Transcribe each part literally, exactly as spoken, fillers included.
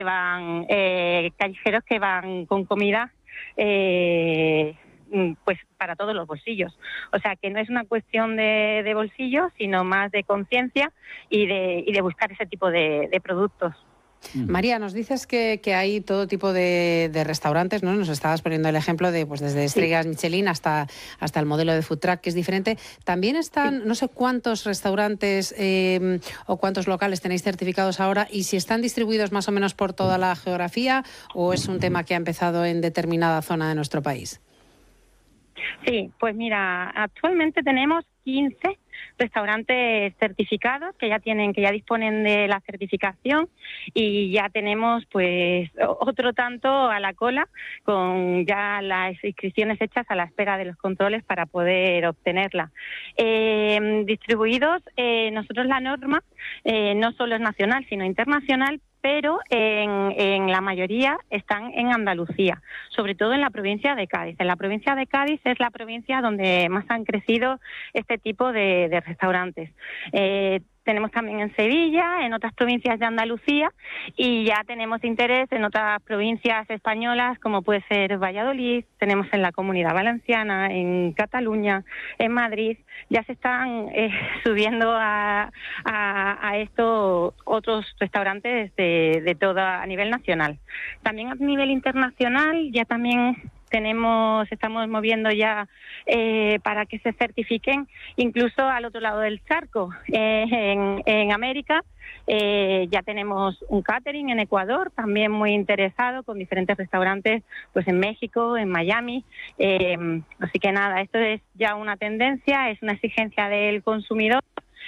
van eh, callejeros que van con comida eh, pues para todos los bolsillos. O sea, que no es una cuestión de, de bolsillos, sino más de conciencia y de, y de buscar ese tipo de, de productos. María, nos dices que, que hay todo tipo de, de restaurantes, ¿no? Nos estabas poniendo el ejemplo de, pues, desde estrellas sí. Michelin hasta, hasta el modelo de food truck, que es diferente. También están, sí. no sé cuántos restaurantes eh, o cuántos locales tenéis certificados ahora, y si están distribuidos más o menos por toda la geografía, o es un tema que ha empezado en determinada zona de nuestro país. Sí, pues mira, actualmente tenemos quince restaurantes certificados que ya tienen, que ya disponen de la certificación, y ya tenemos pues otro tanto a la cola con ya las inscripciones hechas a la espera de los controles para poder obtenerla. Eh, distribuidos, eh, nosotros la norma eh, no solo es nacional sino internacional, pero en, en la mayoría están en Andalucía, sobre todo en la provincia de Cádiz. En la provincia de Cádiz es la provincia donde más han crecido este tipo de, de restaurantes. Eh, tenemos también en Sevilla, en otras provincias de Andalucía, y ya tenemos interés en otras provincias españolas, como puede ser Valladolid, tenemos en la Comunidad Valenciana, en Cataluña, en Madrid. Ya se están eh, subiendo a, a, a estos otros restaurantes de, de toda, a nivel nacional. También a nivel internacional ya también tenemos, estamos moviendo ya eh, para que se certifiquen incluso al otro lado del charco. Eh, en, en América eh, ya tenemos un catering en Ecuador, también muy interesado, con diferentes restaurantes pues en México, en Miami. Eh, así que nada, esto es ya una tendencia, es una exigencia del consumidor.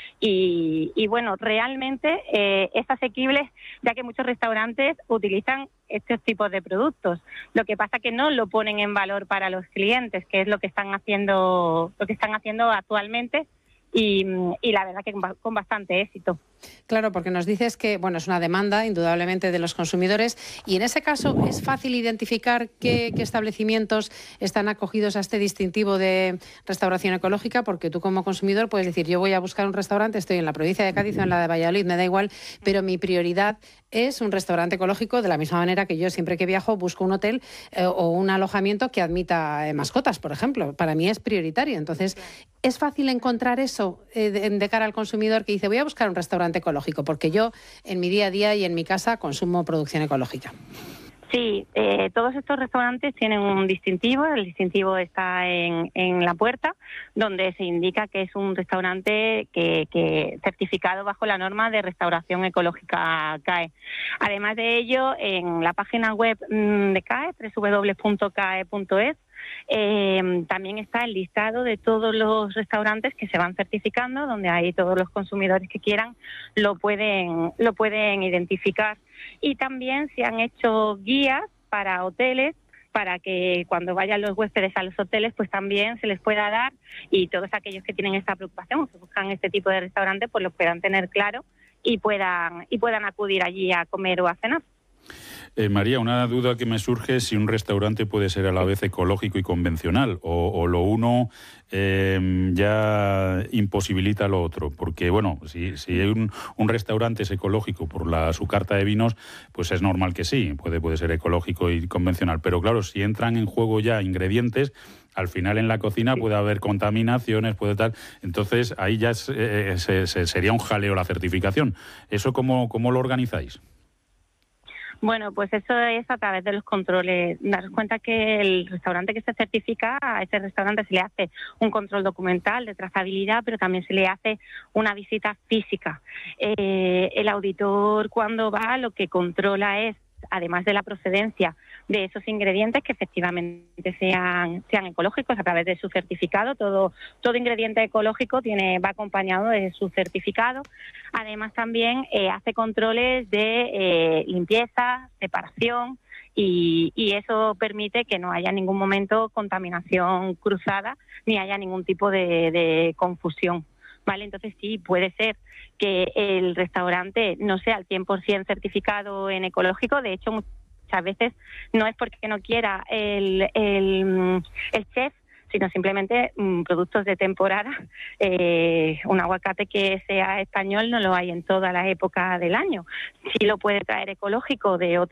Y, y bueno, realmente eh, es asequible, ya que muchos restaurantes utilizan estos tipos de productos. Lo que pasa que no lo ponen en valor para los clientes, que es lo que están haciendo, lo que están haciendo actualmente, y, y la verdad que con bastante éxito. Claro, porque nos dices que bueno, es una demanda indudablemente de los consumidores, y en ese caso es fácil identificar qué, qué establecimientos están acogidos a este distintivo de restauración ecológica, porque tú como consumidor puedes decir, yo voy a buscar un restaurante, estoy en la provincia de Cádiz o en la de Valladolid, me da igual, pero mi prioridad es un restaurante ecológico, de la misma manera que yo siempre que viajo busco un hotel eh, o un alojamiento que admita eh, mascotas, por ejemplo. Para mí es prioritario. Entonces, ¿es fácil encontrar eso eh, de, de cara al consumidor que dice, voy a buscar un restaurante ecológico, porque yo en mi día a día y en mi casa consumo producción ecológica? Sí, eh, todos estos restaurantes tienen un distintivo. El distintivo está en, en la puerta, donde se indica que es un restaurante que, que certificado bajo la norma de restauración ecológica C A E. Además de ello, en la página web de C A E, doble u doble u doble u punto c a e punto es, Eh, también está el listado de todos los restaurantes que se van certificando, donde ahí todos los consumidores que quieran lo pueden, lo pueden identificar. Y también se han hecho guías para hoteles, para que cuando vayan los huéspedes a los hoteles, pues también se les pueda dar, y todos aquellos que tienen esta preocupación o que buscan este tipo de restaurante, pues lo puedan tener claro y puedan, y puedan acudir allí a comer o a cenar. Eh, María, una duda que me surge es si un restaurante puede ser a la vez ecológico y convencional, o, o lo uno eh, ya imposibilita lo otro, porque bueno, si, si un, un restaurante es ecológico por la, su carta de vinos, pues es normal que sí, puede, puede ser ecológico y convencional, pero claro, si entran en juego ya ingredientes, al final en la cocina puede haber contaminaciones, puede tal, entonces ahí ya es, eh, se, se, sería un jaleo la certificación. ¿Eso cómo, cómo lo organizáis? Bueno, pues eso es a través de los controles. Daros cuenta que el restaurante que se certifica, a ese restaurante se le hace un control documental de trazabilidad, pero también se le hace una visita física. Eh, el auditor, cuando va, lo que controla es, además de la procedencia de esos ingredientes, que efectivamente sean sean ecológicos a través de su certificado. Todo todo ingrediente ecológico tiene va acompañado de su certificado. Además también eh, hace controles de eh, limpieza, separación, y, y eso permite que no haya en ningún momento contaminación cruzada ni haya ningún tipo de, de confusión. Vale, entonces sí, puede ser que el restaurante no sea al cien por ciento certificado en ecológico. De hecho, muchas veces no es porque no quiera el, el, el chef, sino simplemente mmm, productos de temporada. Eh, un aguacate que sea español no lo hay en todas las épocas del año. Sí lo puede traer ecológico de otro